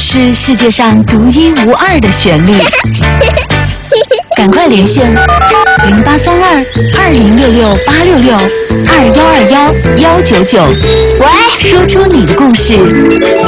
是世界上独一无二的旋律。赶快连线083220668662121199， 喂， 说出你的故事。